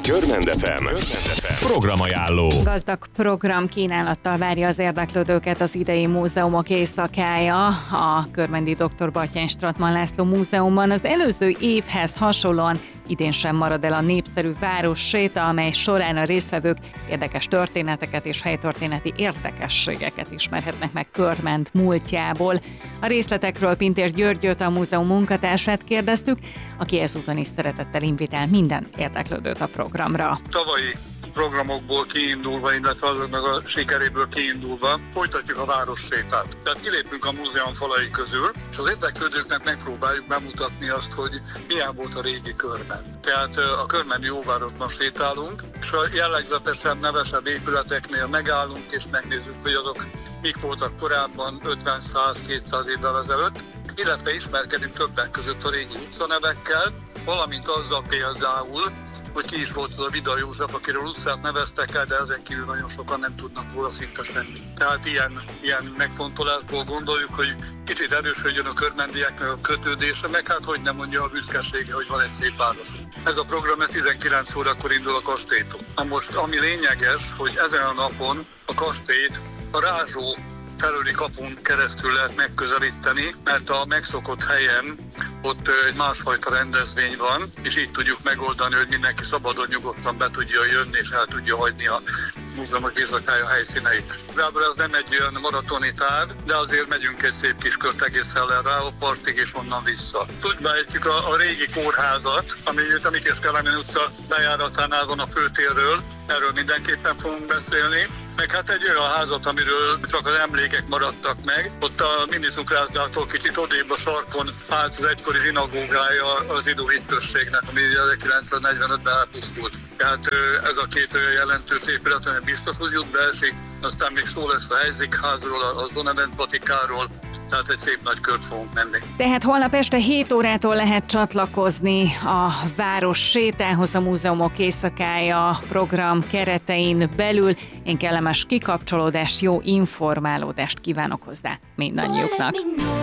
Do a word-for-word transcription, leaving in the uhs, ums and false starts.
Körmend ef em programajánló. Gazdag program kínálattal várja az érdeklődőket az idei múzeumok éjszakája. A körmendi dr. Batthyány Strattmann László Múzeumban az előző évhez hasonlóan idén sem marad el a népszerű városséta, amely során a résztvevők érdekes történeteket és helytörténeti érdekességeket ismerhetnek meg Körmend múltjából. A részletekről Pintér Györgyöt, a múzeum munkatársát kérdeztük, aki ezúton is szeretettel invitál minden érdeklődőt a programra. Tavalyi programokból kiindulva, illetve azoknak a sikeréből kiindulva folytatjuk a várossétát. Tehát kilépünk a múzeum falai közül, és az érdeklődőknek megpróbáljuk bemutatni azt, hogy milyen volt a régi Körmend. Tehát a körmendi óvárosban sétálunk, és a jellegzetesen nevesebb épületeknél megállunk, és megnézzük, hogy azok mik voltak korábban ötven, száz, kétszáz évvel ezelőtt, illetve ismerkedünk többek között a régi utcanevekkel, valamint azzal például, hogy ki is volt az a Vida József, akiről utcát neveztek el, de ezen kívül nagyon sokan nem tudnak róla szinte semmit. Tehát ilyen, ilyen megfontolásból gondoljuk, hogy kicsit erősödjön a körmendieknek a kötődése, meg hát hogy nem mondja a büszkesége, hogy van egy szép városunk. Ez a program tizenkilenc órakor indul a kastélytól. Na most, ami lényeges, hogy ezen a napon a kastélyt a Rázsó felőli kapun keresztül lehet megközelíteni, mert a megszokott helyen ott egy másfajta rendezvény van, és így tudjuk megoldani, hogy mindenki szabadon, nyugodtan be tudja jönni, és el tudja hagyni a múzeumok éjszakája helyszíneit. Igazából ez nem egy olyan maratoni tárgy, de azért megyünk egy szép kis kört egészen le Ráópartig, és onnan vissza. Úgy beejtjük a, a régi kórházat, ami itt a Mikés Kelemen utca bejáratánál van a főtérről, erről mindenképpen fogunk beszélni. Meg hát egy olyan házat, amiről csak az emlékek maradtak meg. Ott a Minicukrászdától kicsit odébb a sarkon állt az egykori zsinagógája az Idóhíd községnek, ami ezerkilencszáznegyvenötben elpusztult. Tehát ez a két jelentős épület, ami biztos, hogy jut beesik. Aztán még szó lesz a Helyzikházról, a Zonevent patikáról, tehát egy szép nagy kört fogunk menni. Tehát holnap este hét órától lehet csatlakozni a város sétához, a múzeumok éjszakája program keretein belül. Én kellemes kikapcsolódást, jó informálódást kívánok hozzá mindannyiuknak.